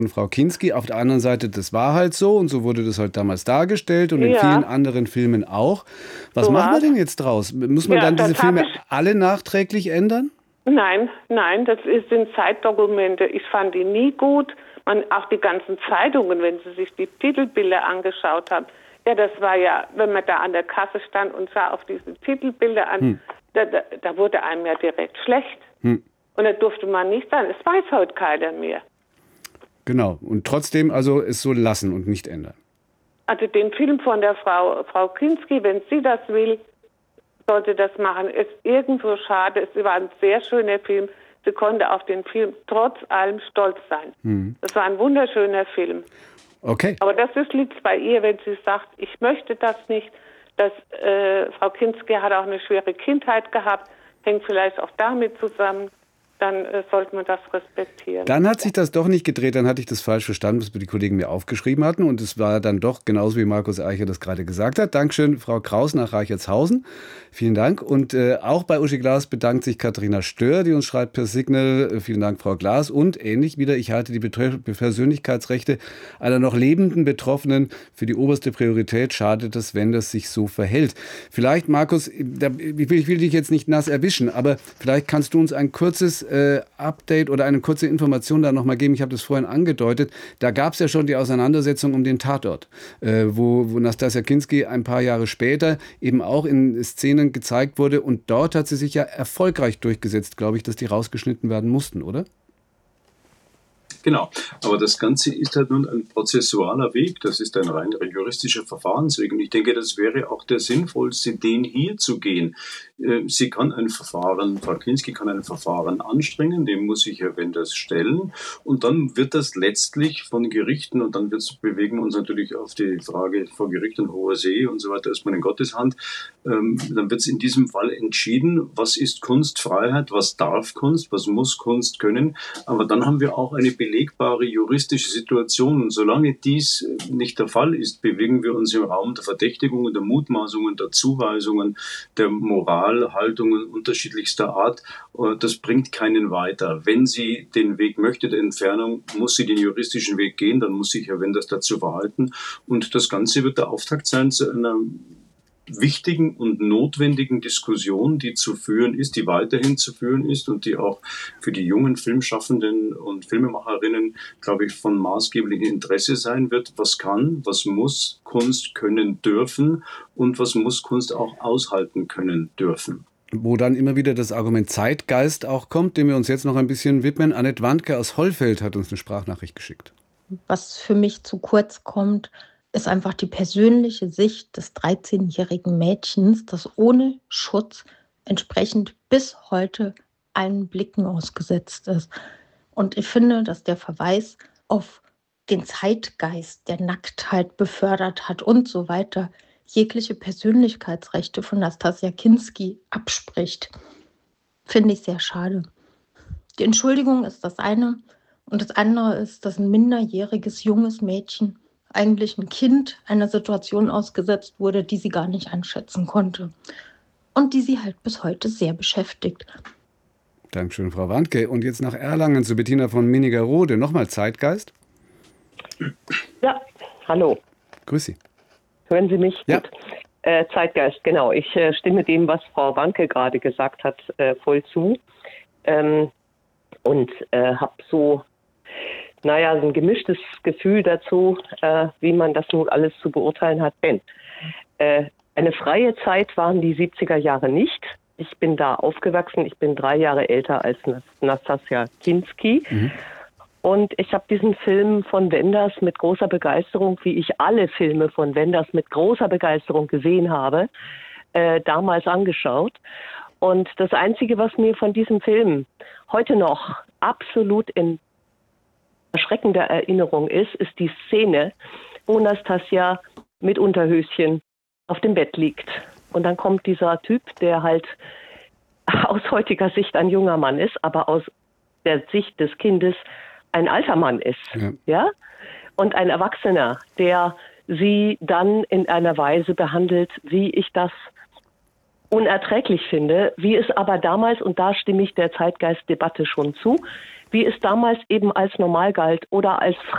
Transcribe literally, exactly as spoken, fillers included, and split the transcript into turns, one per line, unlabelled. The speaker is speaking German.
Frau Kinski. Auf der anderen Seite, das war halt so und so wurde das halt damals dargestellt und in
Ja.
vielen anderen Filmen auch. Was
So
machen wir
war's.
denn jetzt draus? Muss man
Ja,
dann diese
das hab
Filme
ich-
alle nachträglich ändern?
Nein, nein, das ist- sind Zeitdokumente. Ich fand die nie gut. Man, auch die ganzen Zeitungen, wenn Sie sich die Titelbilder angeschaut haben. Ja, das war ja, wenn man da an der Kasse stand und sah auf diese Titelbilder an,
Hm.
da, da, da wurde einem ja direkt schlecht.
Hm.
Und da durfte man nicht sein. Es weiß heute keiner mehr.
Genau. Und trotzdem also es so lassen und nicht ändern.
Also den Film von der Frau, Frau Kinski, wenn sie das will, sollte das machen. Ist irgendwo schade. Es war ein sehr schöner Film. Sie konnte auf den Film trotz allem stolz sein.
Hm.
Das war ein wunderschöner Film.
Okay.
Aber das ist, liegt bei ihr, wenn sie sagt, ich möchte das nicht. Das, äh, Frau Kinski hat auch eine schwere Kindheit gehabt, hängt vielleicht auch damit zusammen. Dann äh, sollte man das respektieren.
Dann hat sich das doch nicht gedreht, dann hatte ich das falsch verstanden, was die Kollegen mir aufgeschrieben hatten. Und es war dann doch genauso, wie Markus Eicher das gerade gesagt hat. Dankeschön, Frau Kraus nach Reichertshausen. Vielen Dank. Und äh, auch bei Uschi Glas bedankt sich Katharina Stör, die uns schreibt per Signal. Äh, vielen Dank, Frau Glas. Und ähnlich wieder, ich halte die Betre- Persönlichkeitsrechte einer noch lebenden Betroffenen für die oberste Priorität. Schade, dass wenn das sich so verhält. Vielleicht, Markus, da, ich, will, ich will dich jetzt nicht nass erwischen, aber vielleicht kannst du uns ein kurzes äh, Update oder eine kurze Information da nochmal geben. Ich habe das vorhin angedeutet. Da gab es ja schon die Auseinandersetzung um den Tatort, äh, wo, wo Nastassja Kinski ein paar Jahre später eben auch in Szenen gezeigt wurde. Und dort hat sie sich ja erfolgreich durchgesetzt, glaube ich, dass die rausgeschnitten werden mussten, oder?
Genau, aber das Ganze ist halt nun ein prozessualer Weg, das ist ein rein juristischer Verfahrensweg und ich denke, das wäre auch der sinnvollste, den hier zu gehen. Sie kann ein Verfahren, Frau Kinski kann ein Verfahren anstrengen, dem muss sich Herr Wenders stellen und dann wird das letztlich von Gerichten und dann wird's, bewegen wir uns natürlich auf die Frage vor Gericht und hoher See und so weiter erstmal in Gottes Hand, ähm, dann wird es in diesem Fall entschieden, was ist Kunstfreiheit, was darf Kunst, was muss Kunst können, aber dann haben wir auch eine belegbare juristische Situation. Und solange dies nicht der Fall ist, bewegen wir uns im Raum der Verdächtigungen, der Mutmaßungen, der Zuweisungen, der Moralhaltungen unterschiedlichster Art. Das bringt keinen weiter. Wenn sie den Weg möchte, der Entfernung, muss sie den juristischen Weg gehen, dann muss sich Herr Wenders dazu verhalten. Und das Ganze wird der Auftakt sein zu einer wichtigen und notwendigen Diskussion, die zu führen ist, die weiterhin zu führen ist und die auch für die jungen Filmschaffenden und Filmemacherinnen, glaube ich, von maßgeblichem Interesse sein wird. Was kann, was muss Kunst können dürfen und was muss Kunst auch aushalten können dürfen.
Wo dann immer wieder das Argument Zeitgeist auch kommt, dem wir uns jetzt noch ein bisschen widmen. Annette Wandke aus Hollfeld hat uns eine Sprachnachricht geschickt.
Was für mich zu kurz kommt, ist einfach die persönliche Sicht des dreizehnjährigen Mädchens, das ohne Schutz entsprechend bis heute allen Blicken ausgesetzt ist. Und ich finde, dass der Verweis auf den Zeitgeist der Nacktheit befördert hat und so weiter, jegliche Persönlichkeitsrechte von Nastassja Kinski abspricht. Finde ich sehr schade. Die Entschuldigung ist das eine und das andere ist, dass ein minderjähriges junges Mädchen eigentlich ein Kind einer Situation ausgesetzt wurde, die sie gar nicht einschätzen konnte. Und die sie halt bis heute sehr beschäftigt.
Dankeschön, Frau Wandke. Und jetzt nach Erlangen zu Bettina von Minnigerode. Nochmal Zeitgeist.
Ja, hallo.
Grüß Sie.
Hören Sie mich?
Ja.
Gut. Äh, Zeitgeist, genau. Ich äh, stimme dem, was Frau Wandke gerade gesagt hat, äh, voll zu. Ähm, und äh, habe so naja, so ein gemischtes Gefühl dazu, äh, wie man das nun alles zu beurteilen hat. Denn äh, eine freie Zeit waren die siebziger Jahre nicht. Ich bin da aufgewachsen. Ich bin drei Jahre älter als Nastassja Kinski. Mhm. Und ich habe diesen Film von Wenders mit großer Begeisterung, wie ich alle Filme von Wenders mit großer Begeisterung gesehen habe, äh, damals angeschaut. Und das Einzige, was mir von diesem Film heute noch absolut in erschreckender Erinnerung ist, ist die Szene, wo Nastassja mit Unterhöschen auf dem Bett liegt. Und dann kommt dieser Typ, der halt aus heutiger Sicht ein junger Mann ist, aber aus der Sicht des Kindes ein alter Mann ist. Ja. Ja? Und ein Erwachsener, der sie dann in einer Weise behandelt, wie ich das unerträglich finde, wie es aber damals, und da stimme ich der Zeitgeistdebatte schon zu, wie es damals eben als normal galt oder als